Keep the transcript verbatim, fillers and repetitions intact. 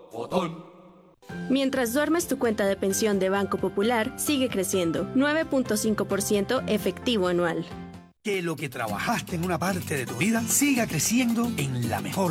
botón. Mientras duermes, tu cuenta de pensión de Banco Popular sigue creciendo, nueve punto cinco por ciento efectivo anual. Que lo que trabajaste en una parte de tu vida siga creciendo en la mejor